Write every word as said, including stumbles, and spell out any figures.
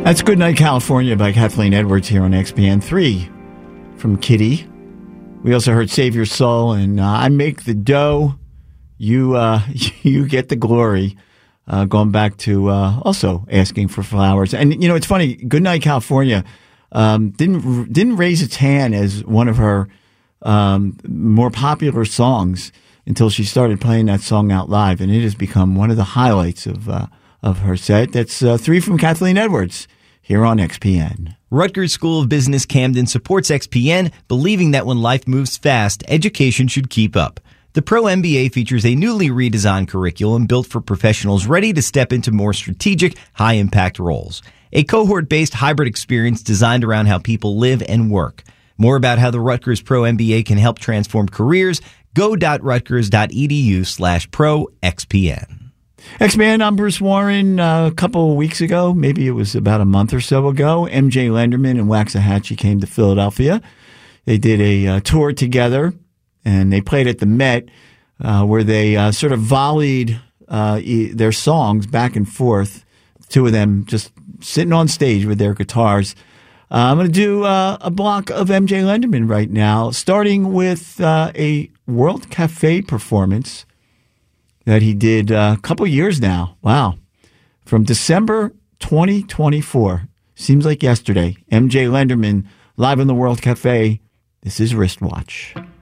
That's Goodnight California by Kathleen Edwards here on X P N three from Kitty. We also heard Save Your Soul and uh, I Make the Dough. You uh, you get the glory. Uh, going back to uh, also asking for flowers. And, you know, it's funny. Goodnight California um, didn't didn't raise its hand as one of her um, more popular songs until she started playing that song out live. And it has become one of the highlights of uh, of her set. That's uh, three from Kathleen Edwards here on X P N. Rutgers School of Business Camden supports X P N, believing that when life moves fast, education should keep up. The Pro M B A features a newly redesigned curriculum built for professionals ready to step into more strategic, high-impact roles. A cohort-based hybrid experience designed around how people live and work. More about how the Rutgers Pro M B A can help transform careers, go.rutgers.edu slash pro XPN. X P N, I'm Bruce Warren. Uh, a couple of weeks ago, maybe it was about a month or so ago, M J Lenderman and Waxahachie came to Philadelphia. They did a uh, tour together. And they played at the Met, uh, where they uh, sort of volleyed uh, e- their songs back and forth. Two of them just sitting on stage with their guitars. Uh, I'm going to do uh, a block of M J Lenderman right now, starting with uh, a World Cafe performance that he did uh, a couple years now. Wow. From December twenty twenty-four. Seems like yesterday. M J Lenderman live in the World Cafe. This is Wristwatch.